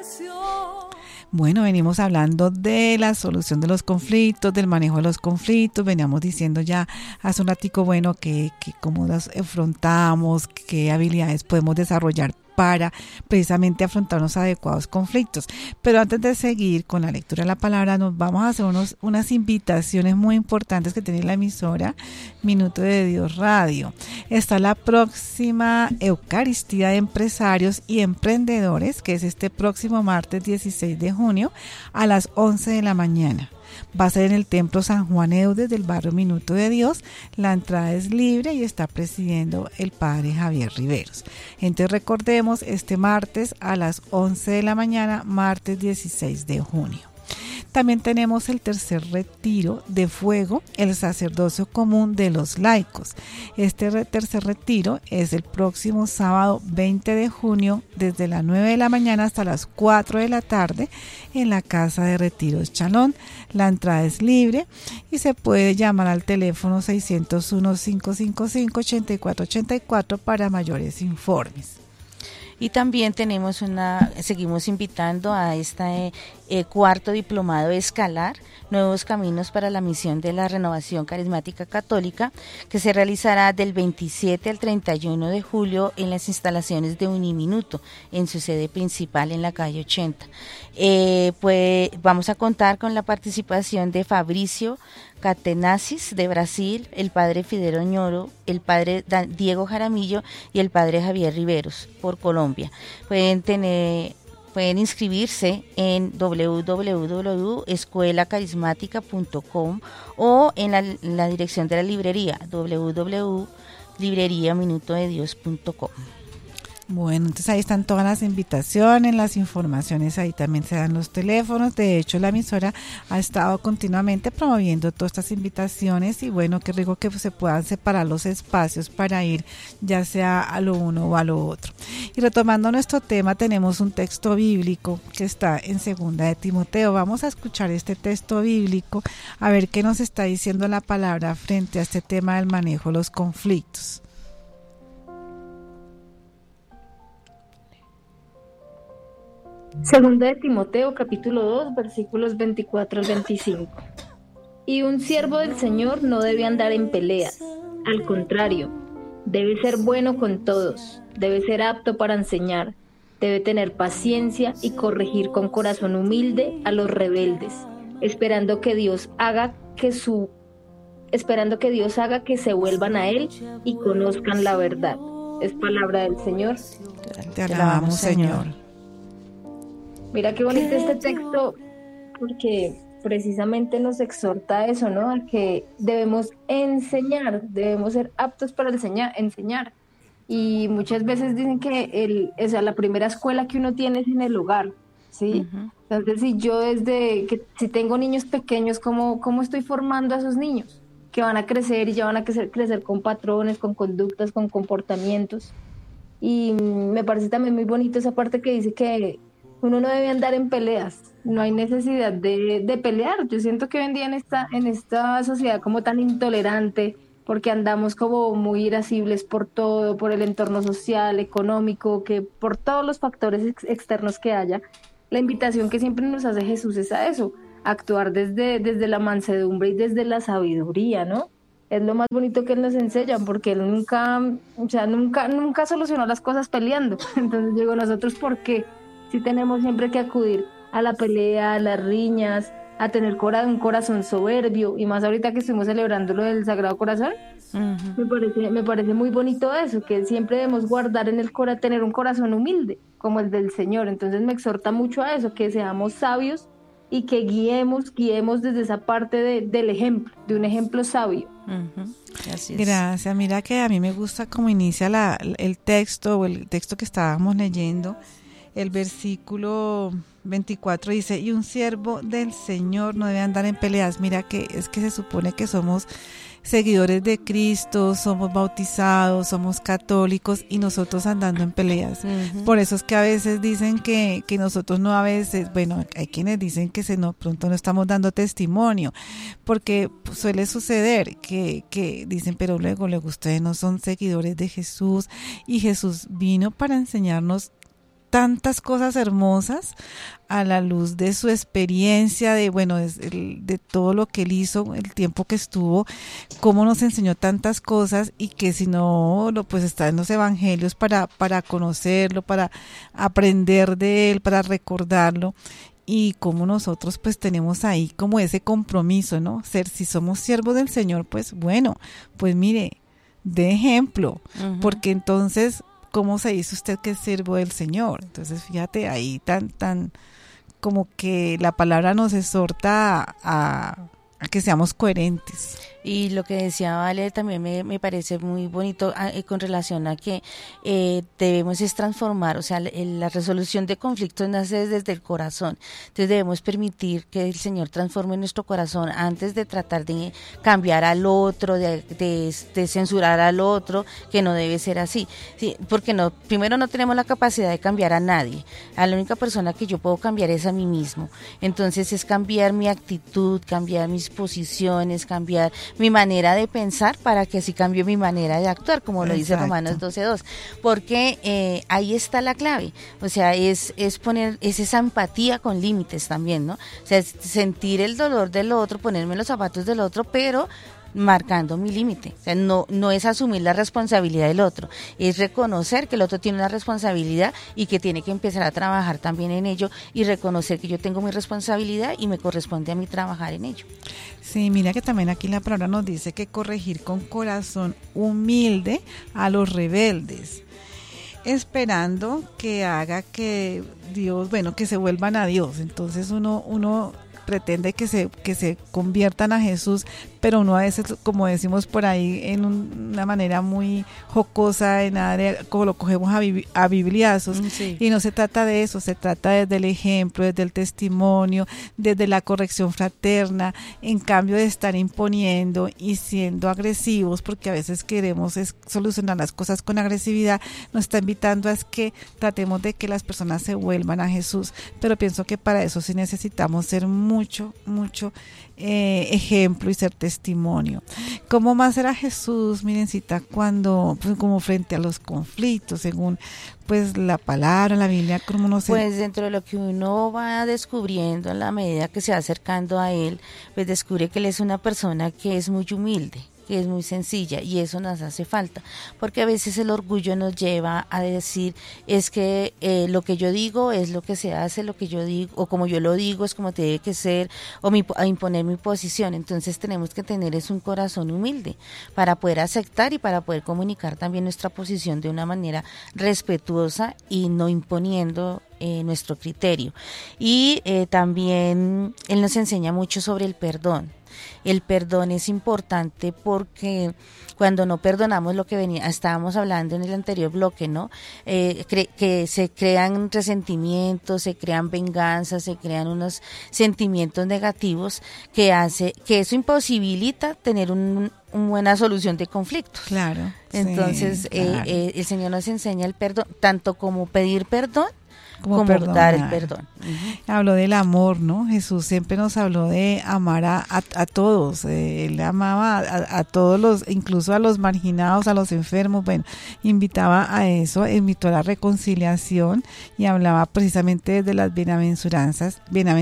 Bueno, venimos hablando de la solución de los conflictos, del manejo de los conflictos, veníamos diciendo ya hace un ratico, bueno, que cómo los afrontamos, qué habilidades podemos desarrollar para precisamente afrontar unos adecuados conflictos. Pero antes de seguir con la lectura de la palabra, nos vamos a hacer unas invitaciones muy importantes que tiene la emisora Minuto de Dios Radio. Está la próxima Eucaristía de Empresarios y Emprendedores, que es este próximo martes 16 de junio a las 11 de la mañana. Va a ser en el Templo San Juan Eudes del barrio Minuto de Dios. La entrada es libre y está presidiendo el padre Javier Riveros. Entonces recordemos, este martes a las 11 de la mañana, martes 16 de junio. También tenemos el tercer retiro de fuego, el sacerdocio común de los laicos. Este tercer retiro es el próximo sábado 20 de junio desde las 9 de la mañana hasta las 4 de la tarde en la Casa de Retiros Chalón. La entrada es libre y se puede llamar al teléfono 601-555-8484 para mayores informes. Y también seguimos invitando a este cuarto diplomado escalar, Nuevos Caminos para la Misión de la Renovación Carismática Católica, que se realizará del 27 al 31 de julio en las instalaciones de Uniminuto, en su sede principal en la calle 80. Pues vamos a contar con la participación de Fabricio Catenasis de Brasil, el padre Fidel Oñoro, el padre Diego Jaramillo y el padre Javier Riveros por Colombia. Pueden inscribirse en www.escuelacarismática.com o en la dirección de la librería www.libreriaminutodedios.com. Bueno, entonces ahí están todas las invitaciones, las informaciones, ahí también se dan los teléfonos. De hecho, la emisora ha estado continuamente promoviendo todas estas invitaciones y bueno, qué rico que se puedan separar los espacios para ir ya sea a lo uno o a lo otro. Y retomando nuestro tema, tenemos un texto bíblico que está en 2 de Timoteo. Vamos a escuchar este texto bíblico a ver qué nos está diciendo la palabra frente a este tema del manejo de los conflictos. Segunda de Timoteo, capítulo 2, versículos 24 al 25. Y un siervo del Señor no debe andar en peleas, al contrario, debe ser bueno con todos, debe ser apto para enseñar, debe tener paciencia y corregir con corazón humilde a los rebeldes, esperando que Dios haga que se vuelvan a Él y conozcan la verdad. Es palabra del Señor. Te alabamos, Señor. Mira qué bonito este texto, porque precisamente nos exhorta a eso, ¿no? A que debemos enseñar, debemos ser aptos para enseñar. Y muchas veces dicen que la primera escuela que uno tiene es en el hogar, ¿sí? Uh-huh. Entonces, si tengo niños pequeños, ¿cómo estoy formando a esos niños? Que van a crecer y ya van a crecer con patrones, con conductas, con comportamientos. Y me parece también muy bonito esa parte que dice que uno no debe andar en peleas, no hay necesidad de pelear. Yo siento que hoy en día en esta sociedad como tan intolerante, porque andamos como muy irascibles por todo, por el entorno social, económico, que por todos los factores externos que haya, la invitación que siempre nos hace Jesús es a eso, actuar desde la mansedumbre y desde la sabiduría, ¿no? Es lo más bonito que Él nos enseña, porque Él nunca solucionó las cosas peleando. Entonces digo, nosotros, ¿por qué? Si tenemos siempre que acudir a la pelea, a las riñas, a tener un corazón soberbio, y más ahorita que estuvimos celebrando lo del Sagrado Corazón, uh-huh. me parece muy bonito eso, que siempre debemos guardar en tener un corazón humilde, como el del Señor. Entonces me exhorta mucho a eso, que seamos sabios y que guiemos desde esa parte del ejemplo, de un ejemplo sabio. Uh-huh. Así es. Gracias. Mira que a mí me gusta cómo inicia el texto que estábamos leyendo. El versículo 24 dice, y un siervo del Señor no debe andar en peleas. Mira que es que se supone que somos seguidores de Cristo, somos bautizados, somos católicos y nosotros andando en peleas. Uh-huh. Por eso es que a veces dicen que nosotros no, a veces, bueno, hay quienes dicen que pronto no estamos dando testimonio, porque suele suceder que dicen, pero luego ustedes no son seguidores de Jesús, y Jesús vino para enseñarnos tantas cosas hermosas a la luz de su experiencia, de todo lo que él hizo, el tiempo que estuvo, cómo nos enseñó tantas cosas, y que si no, pues está en los evangelios para conocerlo, para aprender de él, para recordarlo. Y como nosotros pues tenemos ahí como ese compromiso, ¿no? Si somos siervos del Señor, pues bueno, pues mire, de ejemplo, porque entonces, ¿cómo se dice usted que es siervo del Señor? Entonces, fíjate, ahí tan, como que la palabra nos exhorta a que seamos coherentes. Y lo que decía Vale también me parece muy bonito con relación a que debemos es transformar, o sea, la resolución de conflictos nace desde el corazón. Entonces debemos permitir que el Señor transforme nuestro corazón antes de tratar de cambiar al otro, de censurar al otro, que no debe ser así. Sí, porque primero no tenemos la capacidad de cambiar a nadie. A la única persona que yo puedo cambiar es a mí mismo. Entonces es cambiar mi actitud, cambiar mis posiciones, cambiar mi manera de pensar, para que así cambie mi manera de actuar, como lo dice Romanos 12:2, porque ahí está la clave, o sea, es esa empatía con límites también, ¿no? O sea, es sentir el dolor del otro, ponerme en los zapatos del otro, pero marcando mi límite. O sea, no es asumir la responsabilidad del otro, es reconocer que el otro tiene una responsabilidad y que tiene que empezar a trabajar también en ello, y reconocer que yo tengo mi responsabilidad y me corresponde a mí trabajar en ello. Sí, mira que también aquí la palabra nos dice que corregir con corazón humilde a los rebeldes, esperando que haga que Dios, que se vuelvan a Dios. Entonces uno pretende que se conviertan a Jesús, pero uno a veces, como decimos por ahí, en una manera muy jocosa, como lo cogemos a bibliazos, sí. Y no se trata de eso, se trata desde el ejemplo, desde el testimonio, desde la corrección fraterna, en cambio de estar imponiendo y siendo agresivos, porque a veces queremos solucionar las cosas con agresividad. Nos está invitando a que tratemos de que las personas se vuelvan a Jesús, pero pienso que para eso sí necesitamos ser mucho ejemplo y ser testimonio. ¿Cómo más era Jesús, mirencita, cuando, pues, como frente a los conflictos, según pues la palabra, la Biblia, cómo no sé? Pues dentro de lo que uno va descubriendo en la medida que se va acercando a él, pues descubre que él es una persona que es muy humilde, que es muy sencilla, y eso nos hace falta, porque a veces el orgullo nos lleva a decir, es que lo que yo digo es lo que se hace, lo que yo digo, o como yo lo digo es como tiene que ser, o a imponer mi posición. Entonces tenemos que tener un corazón humilde para poder aceptar y para poder comunicar también nuestra posición de una manera respetuosa y no imponiendo nuestro criterio. Y también él nos enseña mucho sobre el perdón. El perdón es importante porque cuando no perdonamos, lo que estábamos hablando en el anterior bloque, ¿no? Que se crean resentimientos, se crean venganzas, se crean unos sentimientos negativos que eso imposibilita tener una buena solución de conflictos. Claro. Entonces, sí, claro. El Señor nos enseña el perdón, tanto como pedir perdón, como dar el perdón. Habló del amor, ¿no? Jesús siempre nos habló de amar a todos. Él amaba a todos incluso a los marginados, a los enfermos. Bueno, invitaba a eso, invitó a la reconciliación, y hablaba precisamente de las bienaventuranzas,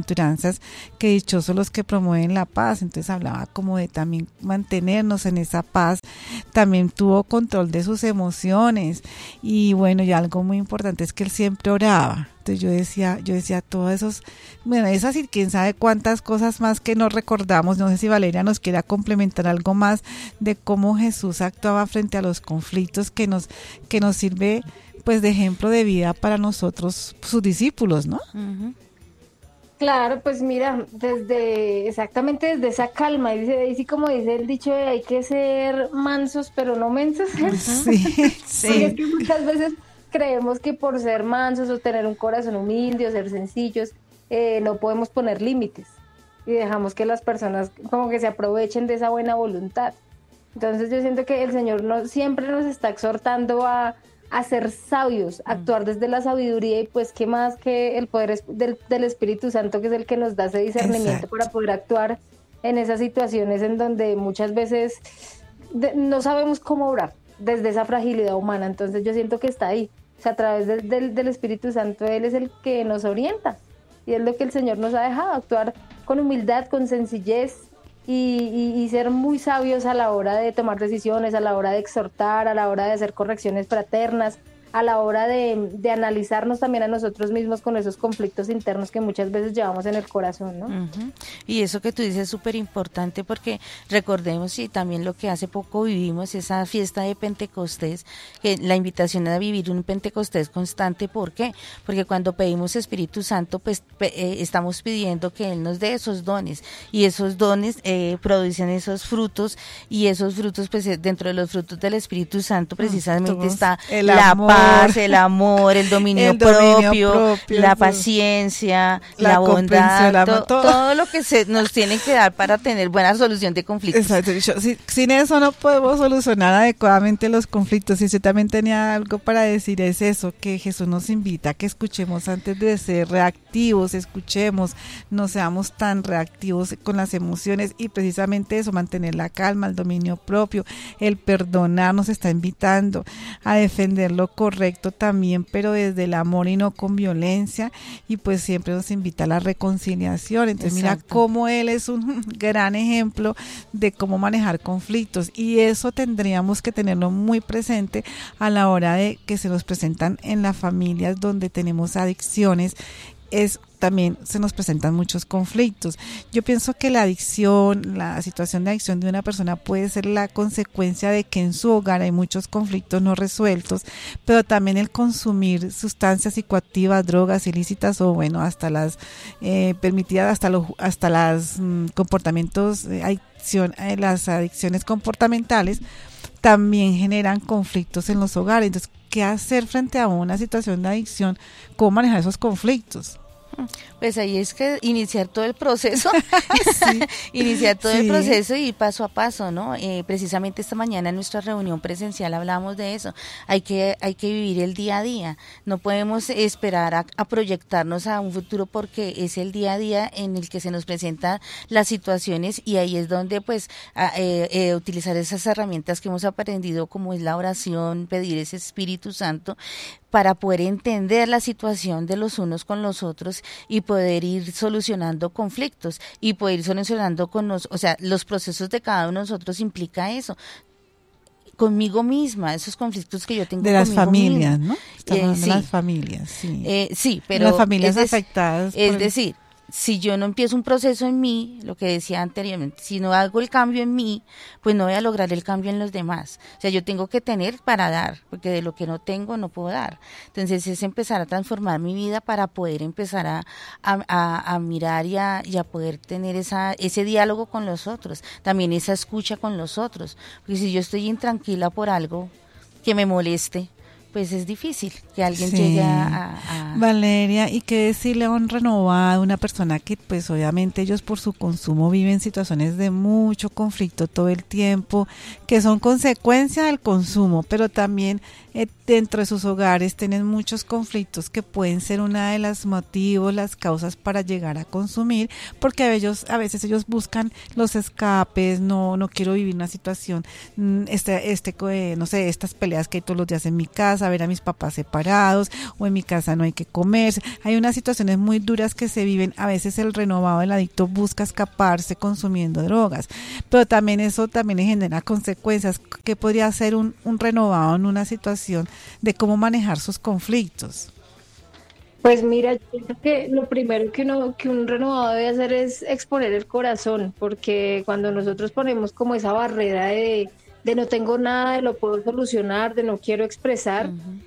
que dichosos los que promueven la paz. Entonces hablaba como de también mantenernos en esa paz. También tuvo control de sus emociones, y bueno, y algo muy importante es que él siempre oraba. Entonces yo decía todos esos, es así, quién sabe cuántas cosas más que no recordamos. No sé si Valeria nos quiera complementar algo más de cómo Jesús actuaba frente a los conflictos, que nos sirve pues de ejemplo de vida para nosotros, sus discípulos, ¿no? Uh-huh. Claro, pues mira, exactamente desde esa calma, y como dice el dicho, hay que ser mansos pero no mensos. Sí, sí. Porque es que muchas veces creemos que por ser mansos o tener un corazón humilde o ser sencillos, no podemos poner límites, y dejamos que las personas como que se aprovechen de esa buena voluntad. Entonces yo siento que el Señor siempre nos está exhortando a ser sabios, actuar desde la sabiduría, y pues qué más que el poder del Espíritu Santo, que es el que nos da ese discernimiento. Exacto. Para poder actuar en esas situaciones en donde muchas veces no sabemos cómo obrar desde esa fragilidad humana. Entonces yo siento que está ahí. O sea, a través del Espíritu Santo, Él es el que nos orienta. Y es lo que el Señor nos ha dejado, actuar con humildad, con sencillez y ser muy sabios a la hora de tomar decisiones, a la hora de exhortar, a la hora de hacer correcciones fraternas, a la hora de analizarnos también a nosotros mismos con esos conflictos internos que muchas veces llevamos en el corazón, ¿no? Uh-huh. Y eso que tú dices es súper importante, porque recordemos, y también lo que hace poco vivimos, esa fiesta de Pentecostés, que la invitación a vivir un Pentecostés constante. ¿Por qué? Porque cuando pedimos Espíritu Santo, pues estamos pidiendo que Él nos dé esos dones, y esos dones producen esos frutos, y esos frutos, pues dentro de los frutos del Espíritu Santo precisamente está la paz, el amor, el dominio propio, la paciencia, la bondad, todo lo que nos tiene que dar para tener buena solución de conflictos. Exacto. Sin eso no podemos solucionar adecuadamente los conflictos. Y yo también tenía algo para decir, es eso, que Jesús nos invita a que escuchemos antes de ser reactivos, escuchemos, no seamos tan reactivos con las emociones, y precisamente eso, mantener la calma, el dominio propio, el perdonar, nos está invitando a defender lo correcto también, pero desde el amor y no con violencia, y pues siempre nos invita a la reconciliación. Entonces Exacto. Mira cómo Él es un gran ejemplo de cómo manejar conflictos, y eso tendríamos que tenerlo muy presente a la hora de que se nos presentan en las familias donde tenemos adicciones. También se nos presentan muchos conflictos. Yo pienso que la adicción, la situación de adicción de una persona puede ser la consecuencia de que en su hogar hay muchos conflictos no resueltos, pero también el consumir sustancias psicoactivas, drogas ilícitas, o bueno, hasta las permitidas, hasta las comportamientos, las adicciones comportamentales, también generan conflictos en los hogares. Entonces, ¿qué hacer frente a una situación de adicción? ¿Cómo manejar esos conflictos? Pues ahí es que iniciar todo el proceso, iniciar todo el proceso y paso a paso, ¿no? Precisamente esta mañana en nuestra reunión presencial hablamos de eso. Hay que vivir el día a día. No podemos esperar a proyectarnos a un futuro, porque es el día a día en el que se nos presentan las situaciones, y ahí es donde pues utilizar esas herramientas que hemos aprendido, como es la oración, pedir ese Espíritu Santo, para poder entender la situación de los unos con los otros y poder ir solucionando conflictos y poder ir solucionando los procesos de cada uno de nosotros implica eso. Conmigo misma, esos conflictos que yo tengo de las familias, misma. ¿no? Estamos hablando de las familias, sí. Sí, pero las familias afectadas. Es decir, si yo no empiezo un proceso en mí, lo que decía anteriormente, si no hago el cambio en mí, pues no voy a lograr el cambio en los demás. O sea, yo tengo que tener para dar, porque de lo que no tengo no puedo dar. Entonces es empezar a transformar mi vida para poder empezar a mirar y a poder tener ese diálogo con los otros, también esa escucha con los otros. Porque si yo estoy intranquila por algo que me moleste, pues es difícil que alguien llegue a... Valeria, ¿y qué decirle a un renovado, una persona que pues obviamente ellos por su consumo viven situaciones de mucho conflicto todo el tiempo, que son consecuencia del consumo, pero también dentro de sus hogares tienen muchos conflictos que pueden ser una de los motivos, las causas para llegar a consumir, porque a veces ellos buscan los escapes, no quiero vivir una situación, no sé, estas peleas que hay todos los días en mi casa, ver a mis papás separados, o en mi casa no hay que comer. Hay unas situaciones muy duras que se viven. A veces el renovado, el adicto, busca escaparse consumiendo drogas, pero también eso también le genera consecuencias. ¿Qué podría hacer un renovado en una situación de cómo manejar sus conflictos? Pues mira, yo creo que lo primero que un renovado debe hacer es exponer el corazón, porque cuando nosotros ponemos como esa barrera de no tengo nada, de lo puedo solucionar, de no quiero expresar,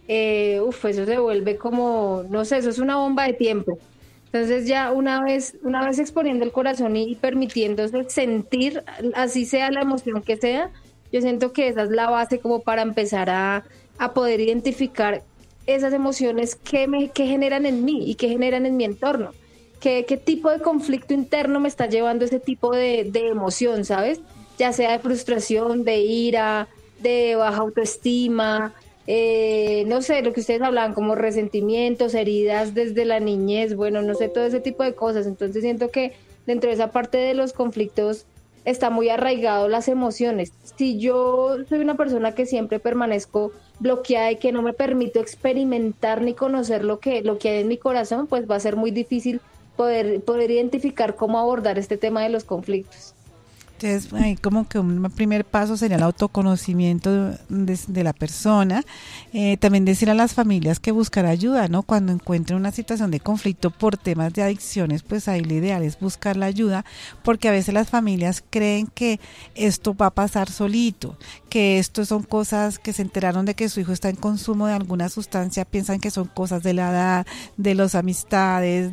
eso se vuelve como, no sé, eso es una bomba de tiempo. Entonces ya una vez exponiendo el corazón y permitiéndose sentir, así sea la emoción que sea, yo siento que esa es la base como para empezar a poder identificar esas emociones que generan en mí y que generan en mi entorno. ¿Qué tipo de conflicto interno me está llevando ese tipo de emoción, ¿sabes? Ya sea de frustración, de ira, de baja autoestima, no sé, lo que ustedes hablaban, como resentimientos, heridas desde la niñez, bueno, no sé, todo ese tipo de cosas. Entonces siento que dentro de esa parte de los conflictos está muy arraigado las emociones. Si yo soy una persona que siempre permanezco bloqueada y que no me permito experimentar ni conocer lo que hay en mi corazón, pues va a ser muy difícil poder identificar cómo abordar este tema de los conflictos. Entonces, ahí como que un primer paso sería el autoconocimiento de la persona. También decir a las familias que buscar ayuda, ¿no? Cuando encuentren una situación de conflicto por temas de adicciones, pues ahí lo ideal es buscar la ayuda, porque a veces las familias creen que esto va a pasar solito, que esto son cosas que se enteraron de que su hijo está en consumo de alguna sustancia, piensan que son cosas de la edad, de las amistades,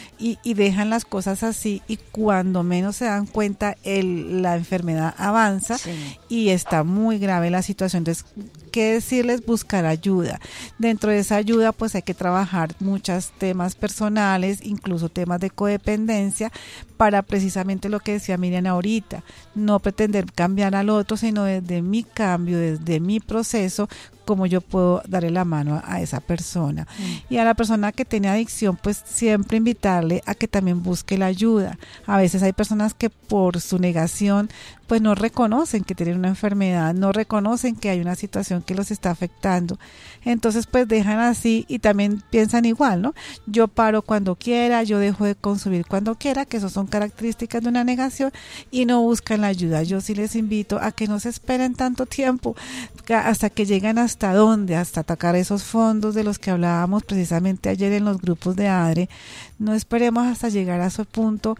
y dejan las cosas así, y cuando menos se dan cuenta, la enfermedad avanza, sí, y está muy grave la situación. Entonces, ¿qué decirles? Buscar ayuda. Dentro de esa ayuda, pues hay que trabajar muchos temas personales, incluso temas de codependencia, para precisamente lo que decía Miriam ahorita, no pretender cambiar al otro, sino desde mi cambio, desde mi proceso, cómo yo puedo darle la mano a esa persona. Y a la persona que tiene adicción, pues siempre invitarle a que también busque la ayuda. A veces hay personas que por su negación, pues no reconocen que tienen una enfermedad, no reconocen que hay una situación que los está afectando. Entonces, pues dejan así y también piensan igual, ¿no? Yo paro cuando quiera, yo dejo de consumir cuando quiera, que eso son características de una negación, y no buscan la ayuda. Yo sí les invito a que no se esperen tanto tiempo hasta que llegan hasta dónde, hasta atacar esos fondos de los que hablábamos precisamente ayer en los grupos de ADRE. No esperemos hasta llegar a ese punto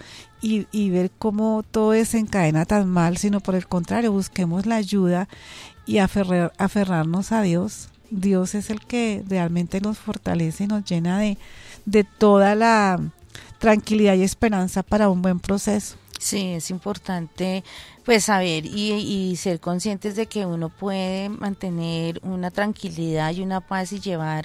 y ver cómo todo desencadena tan mal, sino por el contrario, busquemos la ayuda y aferrarnos a Dios. Dios es el que realmente nos fortalece y nos llena de toda la tranquilidad y esperanza para un buen proceso. Sí, es importante pues saber y ser conscientes de que uno puede mantener una tranquilidad y una paz y llevar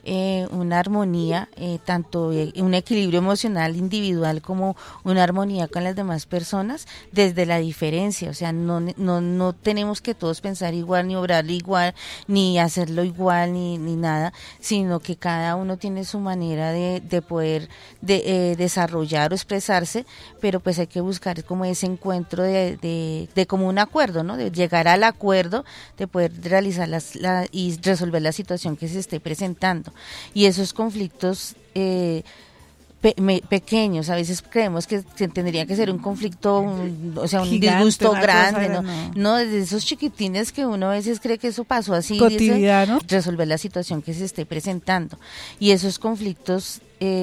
una armonía, tanto un equilibrio emocional individual como una armonía con las demás personas desde la diferencia. O sea, no tenemos que todos pensar igual, ni obrar igual, ni hacerlo igual, ni nada, sino que cada uno tiene su manera de poder desarrollar o expresarse, pero pues hay que buscar como ese encuentro de como un acuerdo, ¿no? De llegar al acuerdo, de poder realizar y resolver la situación que se esté presentando. Y esos conflictos pequeños, a veces creemos que tendría que ser un conflicto, o sea, un gigante, disgusto grande, no, desde esos chiquitines que uno a veces cree que eso pasó así, cotidiano, resolver la situación que se esté presentando. Y esos conflictos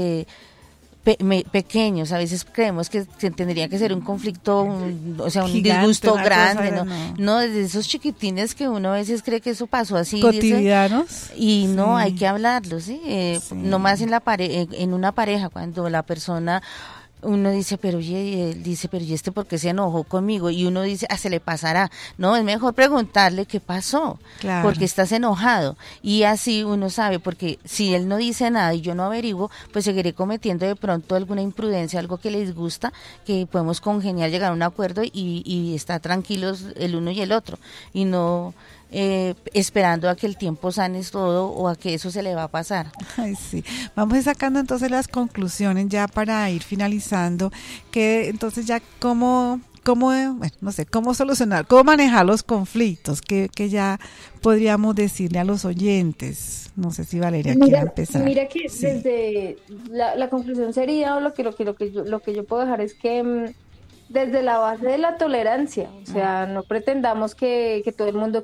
pequeños, a veces creemos que tendría que ser un conflicto, o sea, un gigante, disgusto grande, no, desde esos chiquitines que uno a veces cree que eso pasó así, cotidianos, y no, hay que hablarlo, ¿sí? No más en una pareja, cuando la persona, uno dice, pero oye, él dice, pero ¿y este por qué se enojó conmigo? Y uno dice, se le pasará. No, es mejor preguntarle qué pasó, claro, porque estás enojado. Y así uno sabe, porque si él no dice nada y yo no averiguo, pues seguiré cometiendo de pronto alguna imprudencia, algo que les gusta, que podemos congeniar, llegar a un acuerdo y estar tranquilos el uno y el otro. Y no esperando a que el tiempo sane todo o a que eso se le va a pasar. Ay, sí. Vamos sacando entonces las conclusiones ya para ir finalizando, que entonces ya cómo solucionar, cómo manejar los conflictos, que ya podríamos decirle a los oyentes. No sé si Valeria quiere empezar. Mira que sí, desde la conclusión sería, o lo que yo puedo dejar es que desde la base de la tolerancia, o sea, no pretendamos que todo el mundo